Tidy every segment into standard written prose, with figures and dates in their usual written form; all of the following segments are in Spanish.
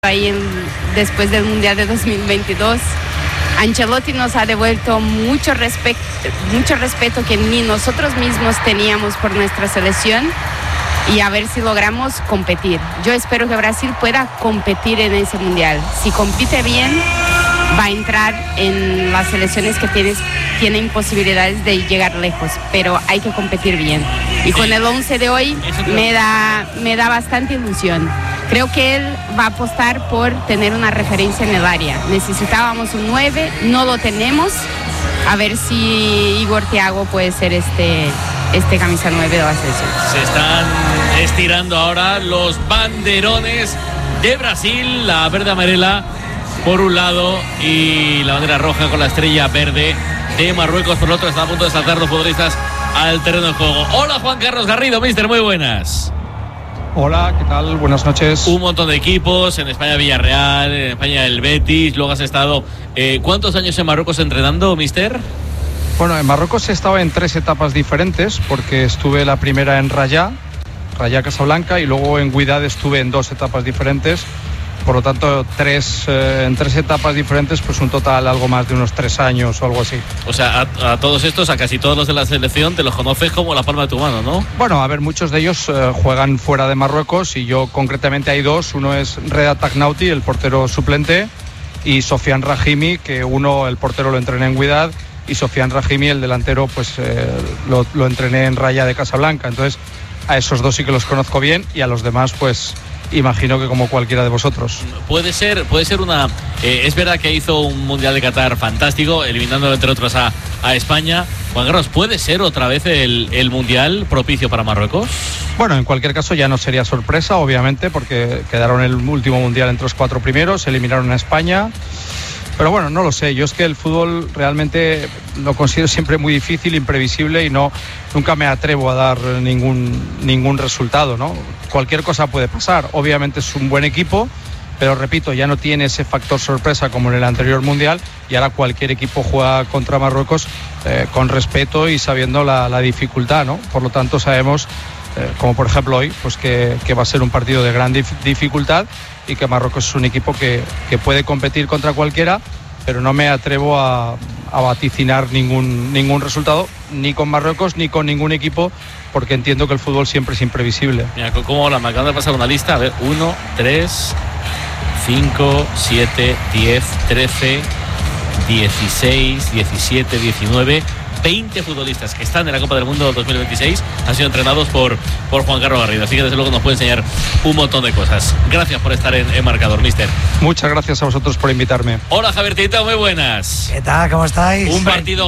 ahí después del Mundial de 2022. Ancelotti nos ha devuelto mucho respeto que ni nosotros mismos teníamos por nuestra selección, y a ver si logramos competir. Yo espero que Brasil pueda competir en ese Mundial. Si compite bien, va a entrar en las selecciones que tienen posibilidades de llegar lejos, pero hay que competir bien. Y con el 11 de hoy me da bastante ilusión. Creo que él va a apostar por tener una referencia en el área. Necesitábamos un 9, no lo tenemos. A ver si Igor Thiago puede ser este camisa 9 de la selección. Se están estirando ahora los banderones de Brasil, la verde amarela por un lado y la bandera roja con la estrella verde de Marruecos por el otro. Están a punto de saltar los futbolistas al terreno de juego. Hola, Juan Carlos Garrido, mister, muy buenas. Hola, ¿qué tal? Buenas noches. Un montón de equipos, en España Villarreal, en España el Betis, luego has estado ¿cuántos años en Marruecos entrenando, mister? Bueno, en Marruecos he estado en 3 etapas diferentes, porque estuve la primera en Raja Casablanca, y luego en Wydad estuve en 2 etapas diferentes. Por lo tanto, en 3 etapas diferentes, pues un total algo más de unos 3 años o algo así. O sea, a todos estos, a casi todos los de la selección, te los conoces como la palma de tu mano, ¿no? Bueno, a ver, muchos de ellos juegan fuera de Marruecos, y yo concretamente hay 2. Uno es Reda Tagnauti, el portero suplente, y Sofiane Rahimi, que el portero lo entrené en Wydad, y Sofiane Rahimi, el delantero, pues lo entrené en Raja de Casablanca. Entonces, a esos 2 sí que los conozco bien, y a los demás, pues imagino que como cualquiera de vosotros. Puede ser una... es verdad que hizo un Mundial de Qatar fantástico, eliminándolo entre otros a España. Juan Carlos, ¿puede ser otra vez el Mundial propicio para Marruecos? Bueno, en cualquier caso ya no sería sorpresa, obviamente, porque quedaron el último Mundial entre los 4 primeros, eliminaron a España. Pero bueno, no lo sé. Yo es que el fútbol realmente lo considero siempre muy difícil, imprevisible, y nunca me atrevo a dar ningún resultado, ¿no? Cualquier cosa puede pasar. Obviamente es un buen equipo, pero repito, ya no tiene ese factor sorpresa como en el anterior Mundial, y ahora cualquier equipo juega contra Marruecos con respeto y sabiendo la dificultad, ¿no? Por lo tanto, sabemos, como por ejemplo hoy, pues que va a ser un partido de gran dificultad, y que Marruecos es un equipo que puede competir contra cualquiera, pero no me atrevo a vaticinar ningún resultado, ni con Marruecos ni con ningún equipo, porque entiendo que el fútbol siempre es imprevisible. Mira, ¿cómo me acaban de pasar una lista? A ver, 1, 3, 5, 7, 10, 13, 16, 17, 19... 20 futbolistas que están en la Copa del Mundo 2026 han sido entrenados por Juan Carlos Garrido, así que desde luego nos puede enseñar un montón de cosas. Gracias por estar en Marcador, mister. Muchas gracias a vosotros por invitarme. Hola, Javier Tito, muy buenas. ¿Qué tal? ¿Cómo estáis? Un partido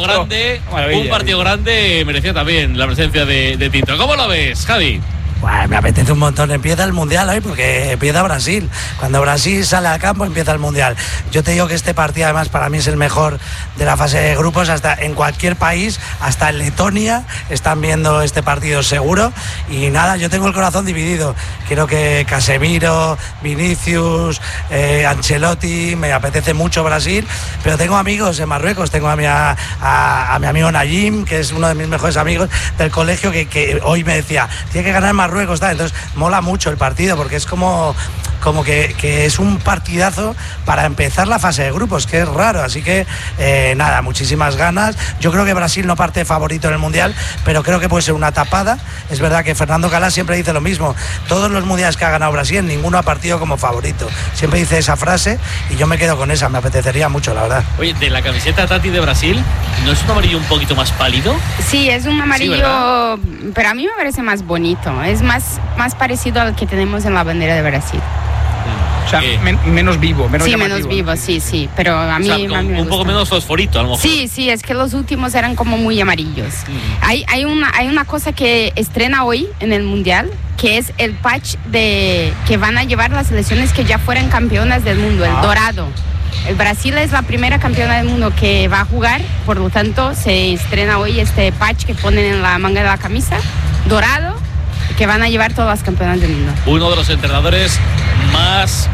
grande, merecía también la presencia de Tito. ¿Cómo lo ves, Javi? Bueno, me apetece un montón. Empieza el Mundial hoy, porque empieza Brasil. Cuando Brasil sale al campo, empieza el Mundial. Yo te digo que este partido, además, para mí es el mejor de la fase de grupos. Hasta en cualquier país, hasta en Letonia, están viendo este partido seguro. Y nada, yo tengo el corazón dividido. Quiero que Casemiro, Vinicius, Ancelotti, me apetece mucho Brasil. Pero tengo amigos en Marruecos. Tengo a mi amigo Najim, que es uno de mis mejores amigos del colegio, que hoy me decía, tiene que ganar Marruecos. Entonces mola mucho el partido, porque es como que es un partidazo para empezar la fase de grupos, que es raro. Así que nada, muchísimas ganas. Yo creo que Brasil no parte favorito en el Mundial, pero creo que puede ser una tapada. Es verdad que Fernando Calá siempre dice lo mismo: todos los mundiales que ha ganado Brasil, ninguno ha partido como favorito. Siempre dice esa frase, y yo me quedo con esa. Me apetecería mucho, la verdad. Oye, de la camiseta Tati de Brasil, ¿no es un amarillo un poquito más pálido? Sí, es un amarillo, sí, pero a mí me parece más bonito. Es más parecido al que tenemos en la bandera de Brasil. O sea, menos vivo, menos llamativo. Menos vivo, sí, pero a mí, o sea, a mí me un poco menos fosforito, a lo mejor. Sí, es que los últimos eran como muy amarillos. Hay una cosa que estrena hoy en el Mundial, que es el patch que van a llevar las selecciones que ya fueran campeonas del mundo, el dorado. El Brasil es la primera campeona del mundo que va a jugar, por lo tanto se estrena hoy este patch que ponen en la manga de la camisa, dorado, que van a llevar todas las campeonas del mundo. Uno de los entrenadores más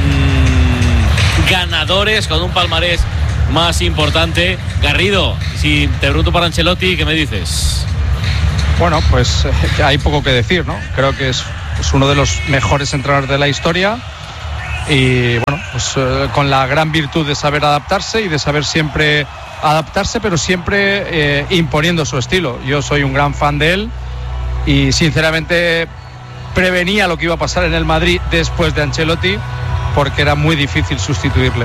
ganadores, con un palmarés más importante. Garrido, si te pregunto por Ancelotti, ¿qué me dices? Bueno, pues hay poco que decir, ¿no? Creo que es uno de los mejores entrenadores de la historia. Y bueno, pues con la gran virtud de saber adaptarse y de saber siempre adaptarse, pero siempre imponiendo su estilo. Yo soy un gran fan de él y sinceramente prevenía lo que iba a pasar en el Madrid después de Ancelotti, porque era muy difícil sustituirle.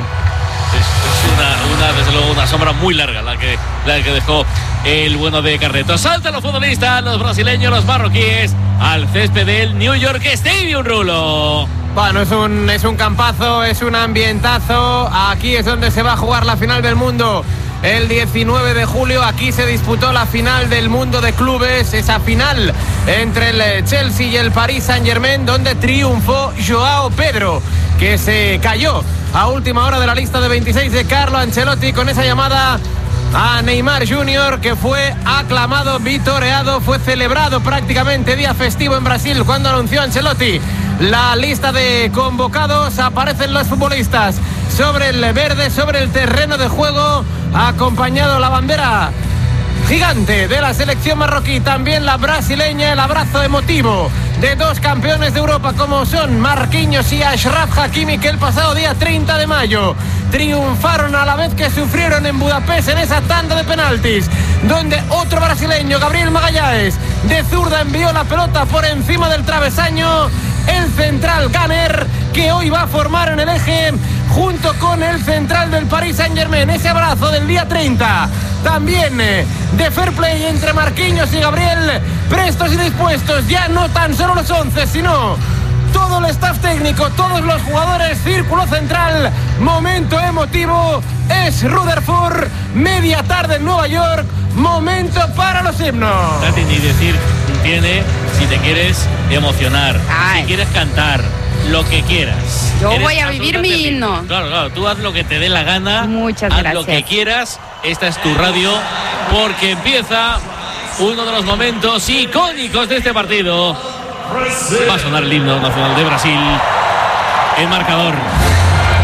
Es desde luego una sombra muy larga la que dejó el bueno de Carreto. Saltan los futbolistas, los brasileños, los marroquíes, al césped del New York Stadium, Rulo. Bueno, es un campazo, es un ambientazo. Aquí es donde se va a jugar la final del mundo. El 19 de julio aquí se disputó la final del mundo de clubes, esa final entre el Chelsea y el Paris Saint-Germain, donde triunfó Joao Pedro, que se cayó a última hora de la lista de 26 de Carlo Ancelotti con esa llamada a Neymar Jr., que fue aclamado, vitoreado, fue celebrado prácticamente día festivo en Brasil cuando anunció Ancelotti la lista de convocados. Aparecen los futbolistas sobre el verde, sobre el terreno de juego, acompañado la bandera gigante de la selección marroquí, también la brasileña, el abrazo emotivo de dos campeones de Europa como son Marquinhos y Achraf Hakimi, que el pasado día 30 de mayo triunfaron a la vez que sufrieron en Budapest en esa tanda de penaltis, donde otro brasileño, Gabriel Magalhães, de zurda envió la pelota por encima del travesaño. El central Gunner, que hoy va a formar en el eje junto con el central del Paris Saint-Germain. Ese abrazo del día 30 también de fair play entre Marquinhos y Gabriel, prestos y dispuestos, ya no tan solo los 11, sino todo el staff técnico, todos los jugadores. Círculo central, momento emotivo, es Rutherford, media tarde en Nueva York, momento para los himnos. Ni decir tiene, si te quieres emocionar, si quieres cantar, lo que quieras. Yo voy a vivir mi himno. Claro, tú haz lo que te dé la gana. Muchas gracias. Haz lo que quieras. Esta es tu radio, porque empieza uno de los momentos icónicos de este partido. Va a sonar el himno nacional de Brasil. El marcador: